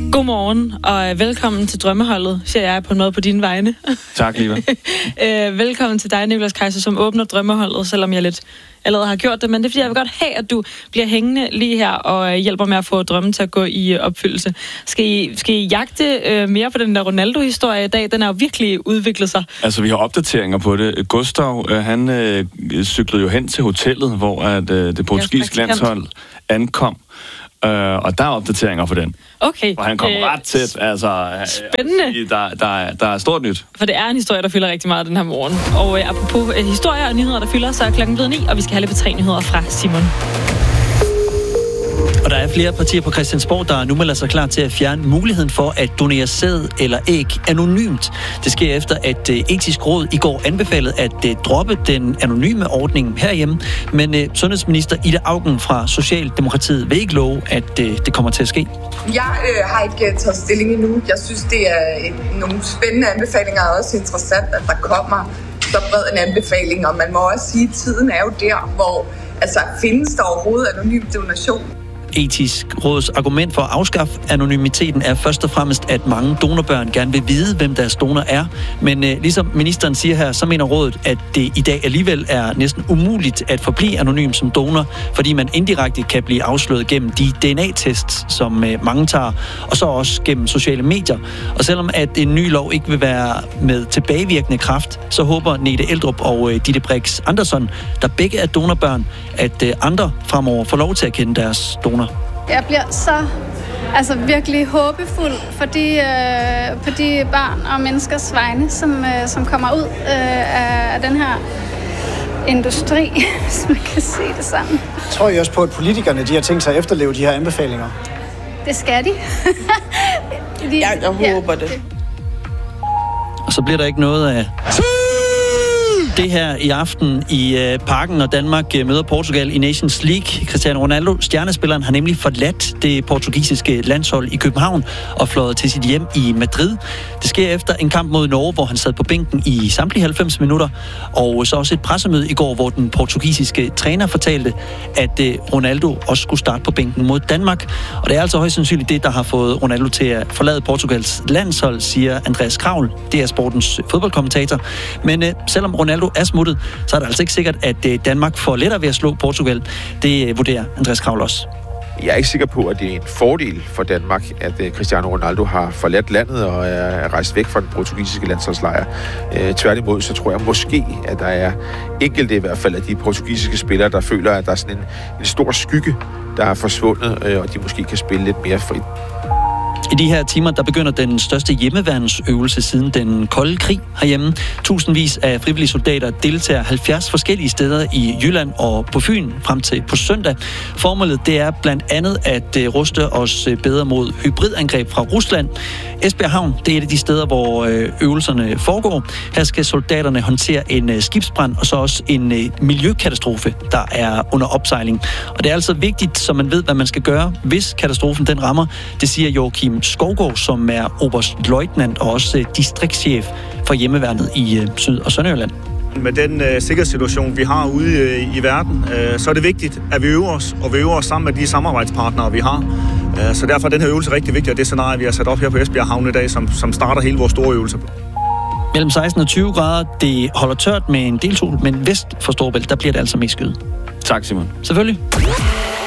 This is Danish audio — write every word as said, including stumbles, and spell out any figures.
Godmorgen, og velkommen til Drømmeholdet, siger jeg på en måde på dine vegne. Tak, Liva. øh, velkommen til dig, Nicolas Kaiser, som åbner Drømmeholdet, selvom jeg lidt allerede har gjort det, men det er fordi, jeg vil godt have, at du bliver hængende lige her og hjælper med at få drømmen til at gå i opfyldelse. Skal I, skal I jagte øh, mere på den der Ronaldo-historie i dag? Den er jo virkelig udviklet sig. Altså, vi har opdateringer på det. Gustav, øh, han øh, cyklede jo hen til hotellet, hvor at, øh, det portugisiske landshold ankom. Uh, og der er opdateringer på den. Okay. Og han kom øh, ret tæt. Altså, spændende. Der, der, er, der er stort nyt. For det er en historie, der fylder rigtig meget den her morgen. Og øh, apropos øh, historier og nyheder, der fylder, så er klokken blevet ni, og vi skal have lidt på tre nyheder fra Simon. Og der er flere partier på Christiansborg, der nu melder sig klar til at fjerne muligheden for at donere sæd eller æg anonymt. Det sker efter, at Etisk Råd i går anbefalede at droppe den anonyme ordning herhjemme. Men uh, sundhedsminister Ida Auken fra Socialdemokratiet vil ikke love, at uh, det kommer til at ske. Jeg øh, har ikke taget stilling endnu. Jeg synes, det er et, nogle spændende anbefalinger, og også interessant, at der kommer så bred en anbefaling. Og man må også sige, at tiden er jo der, hvor altså, findes der overhovedet anonym donation. Etisk Råds argument for at afskaffe anonymiteten er først og fremmest, at mange donorbørn gerne vil vide, hvem deres donor er. Men øh, ligesom ministeren siger her, så mener rådet, at det i dag alligevel er næsten umuligt at forblive anonym som donor, fordi man indirekte kan blive afsløret gennem de D N A-tests, som øh, mange tager, og så også gennem sociale medier. Og selvom at en ny lov ikke vil være med tilbagevirkende kraft, så håber Nete Eldrup og øh, Ditte Brix Andersson, der begge er donorbørn, at øh, andre fremover får lov til at kende deres donor. Jeg bliver så altså virkelig håbefuld for de, øh, på de børn og menneskers vegne, som, øh, som kommer ud øh, af den her industri, hvis man kan se det sådan. Tror I også på, at politikerne de har tænkt sig at efterleve de her anbefalinger? Det skal de. de ja, jeg håber ja, det. det. Og så bliver der ikke noget af det her i aften i øh, Parken, når Danmark øh, møder Portugal i Nations League. Cristiano Ronaldo, stjernespilleren, har nemlig forladt det portugisiske landshold i København og fløjet til sit hjem i Madrid. Det sker efter en kamp mod Norge, hvor han sad på bænken i samtlige halvfems minutter, og så også et pressemøde i går, hvor den portugisiske træner fortalte, at øh, Ronaldo også skulle starte på bænken mod Danmark. Og det er altså højst sandsynligt det, der har fået Ronaldo til at forlade Portugals landshold, siger Andreas Kravl, det er sportens fodboldkommentator. Men øh, selvom Ronaldo er smuttet, så er det altså ikke sikkert, at Danmark får lettere ved at slå Portugal. Det vurderer Andreas Kravl også. Jeg er ikke sikker på, at det er en fordel for Danmark, at Cristiano Ronaldo har forladt landet og er rejst væk fra den portugisiske landsholdslejr. Tværtimod, så tror jeg måske, at der er enkelte i hvert fald af de portugisiske spillere, der føler, at der er sådan en, en stor skygge, der er forsvundet, og de måske kan spille lidt mere frit. I de her timer, der begynder den største hjemmeværnsøvelse siden den kolde krig herhjemme. Tusindvis af frivillige soldater deltager halvfjerds forskellige steder i Jylland og på Fyn frem til på søndag. Formålet det er blandt andet at ruste os bedre mod hybridangreb fra Rusland. Esbjerg Havn, det er et af de steder, hvor øvelserne foregår. Her skal soldaterne håndtere en skibsbrand og så også en miljøkatastrofe, der er under opsejling. Og det er altså vigtigt, så man ved, hvad man skal gøre, hvis katastrofen den rammer. Det siger Joachim Skovgaard, som er oberstløjtnant og også distriktschef for hjemmeværnet i øh, Syd- og Sønderjylland. Med den øh, sikkerhedssituation, vi har ude øh, i verden, øh, så er det vigtigt, at vi øver os, og vi øver os sammen med de samarbejdspartnere, vi har. Øh, så derfor er den her øvelse rigtig vigtig, og det scenarie, vi har sat op her på Esbjerg Havn i dag, som, som starter hele vores store øvelse. Mellem seksten og tyve grader, det holder tørt med en del sol, men vest for Storebælt, der bliver det altså mest skyet. Tak, Simon. Selvfølgelig.